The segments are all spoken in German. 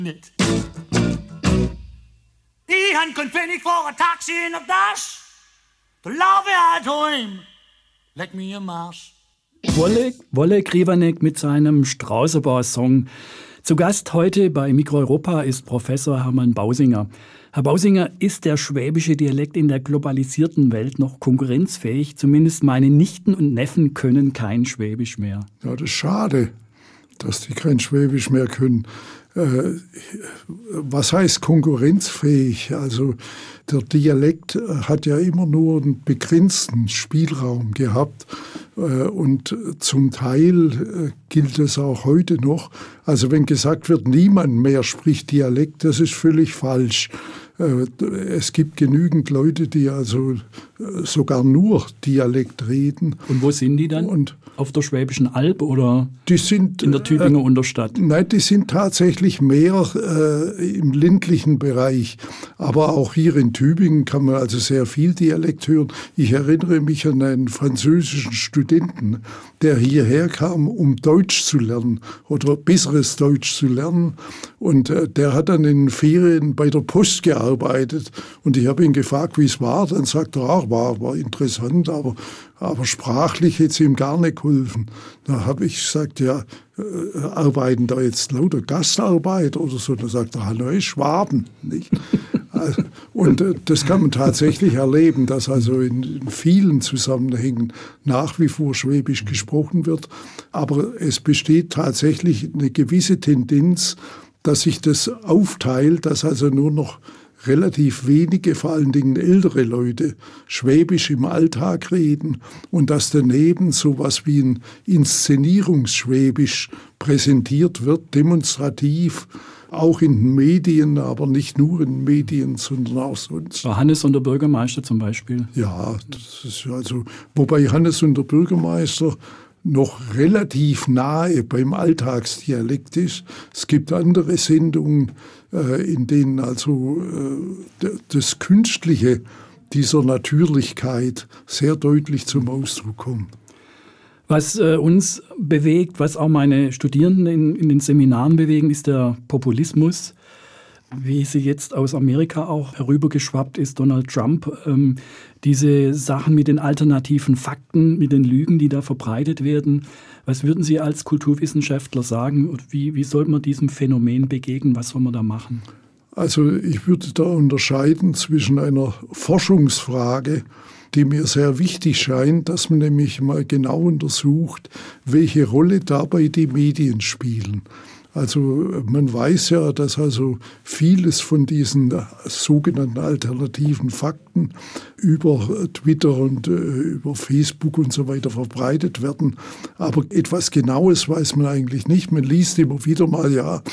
nicht. Ich han kein Pfennig vor ein Taxi in der Tasche. Da lauf ich halt heim. Leck mir im Arsch. Wolle Krivanek mit seinem Straußerbar-Song. Zu Gast heute bei Mikro Europa ist Professor Hermann Bausinger. Herr Bausinger, ist der schwäbische Dialekt in der globalisierten Welt noch konkurrenzfähig? Zumindest meine Nichten und Neffen können kein Schwäbisch mehr. Ja, das ist schade, dass die kein Schwäbisch mehr können. Was heißt konkurrenzfähig? Also der Dialekt hat ja immer nur einen begrenzten Spielraum gehabt und zum Teil gilt es auch heute noch. Also wenn gesagt wird, niemand mehr spricht Dialekt, das ist völlig falsch. Es gibt genügend Leute, die also sogar nur Dialekt reden. Und wo sind die dann? Und auf der Schwäbischen Alb oder die sind, in der Tübinger Unterstadt? Nein, die sind tatsächlich mehr im ländlichen Bereich. Aber auch hier in Tübingen kann man also sehr viel Dialekt hören. Ich erinnere mich an einen französischen Studenten, der hierher kam, um Deutsch zu lernen oder besseres Deutsch zu lernen. Und der hat dann in den Ferien bei der Post gearbeitet. Und ich habe ihn gefragt, wie es war. Dann sagt er, ach, war interessant, aber sprachlich hätte es ihm gar nicht geholfen. Da habe ich gesagt, ja, arbeiten da jetzt lauter Gastarbeit oder so? Da sagt er, hallo, Schwaben, nicht? Also, und das kann man tatsächlich erleben, dass also in vielen Zusammenhängen nach wie vor Schwäbisch gesprochen wird. Aber es besteht tatsächlich eine gewisse Tendenz, dass sich das aufteilt, dass also nur noch relativ wenige, vor allen Dingen ältere Leute, Schwäbisch im Alltag reden und dass daneben sowas wie ein Inszenierungsschwäbisch präsentiert wird, demonstrativ, auch in den Medien, aber nicht nur in den Medien, sondern auch sonst. Hannes und der Bürgermeister zum Beispiel. Ja, das ist also, wobei Hannes und der Bürgermeister noch relativ nahe beim Alltagsdialekt ist. Es gibt andere Sendungen, in denen also das Künstliche dieser Natürlichkeit sehr deutlich zum Ausdruck kommt. Was uns bewegt, was auch meine Studierenden in den Seminaren bewegen, ist der Populismus. Wie sie jetzt aus Amerika auch herübergeschwappt ist, Donald Trump, diese Sachen mit den alternativen Fakten, mit den Lügen, die da verbreitet werden. Was würden Sie als Kulturwissenschaftler sagen? Und wie soll man diesem Phänomen begegnen? Was soll man da machen? Also ich würde da unterscheiden zwischen einer Forschungsfrage, die mir sehr wichtig scheint, dass man nämlich mal genau untersucht, welche Rolle dabei die Medien spielen. Also man weiß ja, dass also vieles von diesen sogenannten alternativen Fakten über Twitter und über Facebook und so weiter verbreitet werden. Aber etwas Genaues weiß man eigentlich nicht. Man liest immer wieder mal, ja,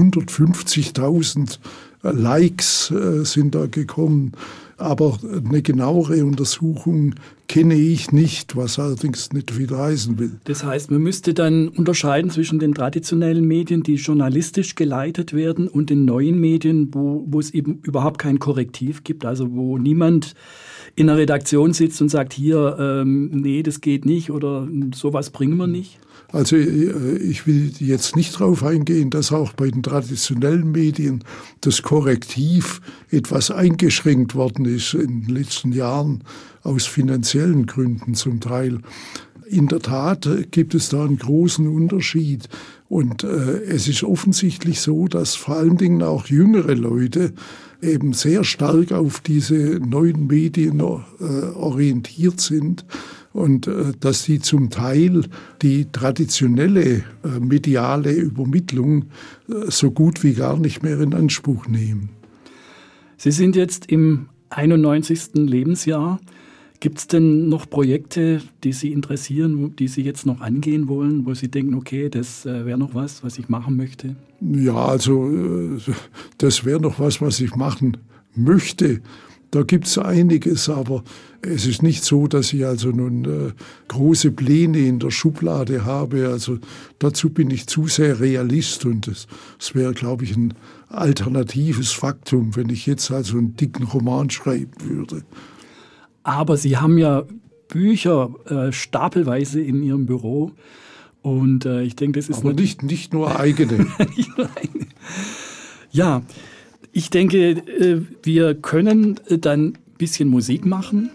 150.000 Likes sind da gekommen. Aber eine genauere Untersuchung kenne ich nicht, was allerdings nicht viel heißen will. Das heißt, man müsste dann unterscheiden zwischen den traditionellen Medien, die journalistisch geleitet werden, und den neuen Medien, wo es eben überhaupt kein Korrektiv gibt, also wo niemand in der Redaktion sitzt und sagt, hier, nee, das geht nicht oder sowas bringen wir nicht. Also ich will jetzt nicht darauf eingehen, dass auch bei den traditionellen Medien das Korrektiv etwas eingeschränkt worden ist in den letzten Jahren aus finanziellen Gründen zum Teil. In der Tat gibt es da einen großen Unterschied und es ist offensichtlich so, dass vor allen Dingen auch jüngere Leute eben sehr stark auf diese neuen Medien orientiert sind. Und dass die zum Teil die traditionelle mediale Übermittlung so gut wie gar nicht mehr in Anspruch nehmen. Sie sind jetzt im 91. Lebensjahr. Gibt es denn noch Projekte, die Sie interessieren, die Sie jetzt noch angehen wollen, wo Sie denken, okay, das wäre noch was ich machen möchte? Ja, also das wäre noch was ich machen möchte. Da gibt es einiges, aber es ist nicht so, dass ich also nun große Pläne in der Schublade habe. Also dazu bin ich zu sehr Realist und das wäre, glaube ich, ein alternatives Faktum, wenn ich jetzt also einen dicken Roman schreiben würde. Aber Sie haben ja Bücher stapelweise in Ihrem Büro und ich denke, das ist... Aber nicht nur eigene. Nicht nur eigene. Ja, ich denke, wir können dann ein bisschen Musik machen.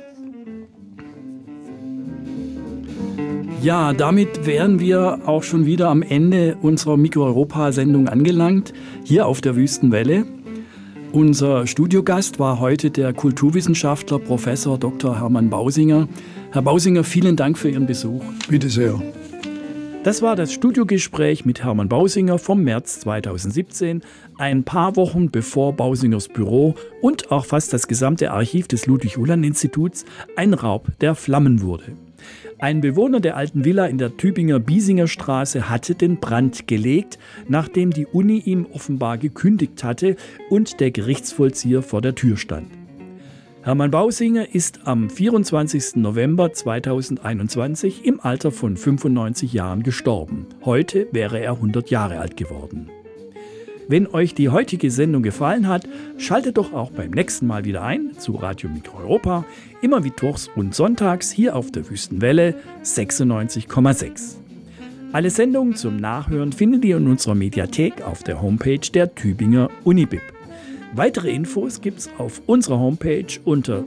Ja, damit wären wir auch schon wieder am Ende unserer Mikro-Europa-Sendung angelangt, hier auf der Wüstenwelle. Unser Studiogast war heute der Kulturwissenschaftler Professor Dr. Hermann Bausinger. Herr Bausinger, vielen Dank für Ihren Besuch. Bitte sehr. Das war das Studiogespräch mit Hermann Bausinger vom März 2017, ein paar Wochen bevor Bausingers Büro und auch fast das gesamte Archiv des Ludwig-Uhland-Instituts ein Raub der Flammen wurde. Ein Bewohner der alten Villa in der Tübinger Biesinger Straße hatte den Brand gelegt, nachdem die Uni ihm offenbar gekündigt hatte und der Gerichtsvollzieher vor der Tür stand. Hermann Bausinger ist am 24. November 2021 im Alter von 95 Jahren gestorben. Heute wäre er 100 Jahre alt geworden. Wenn euch die heutige Sendung gefallen hat, schaltet doch auch beim nächsten Mal wieder ein zu Radio Mikro-Europa, immer mittwochs und sonntags hier auf der Wüstenwelle 96,6. Alle Sendungen zum Nachhören findet ihr in unserer Mediathek auf der Homepage der Tübinger Unibib. Weitere Infos gibt's auf unserer Homepage unter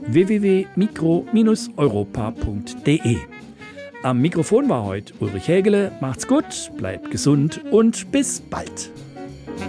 www.mikro-europa.de. Am Mikrofon war heute Ulrich Hägele. Macht's gut, bleibt gesund und bis bald.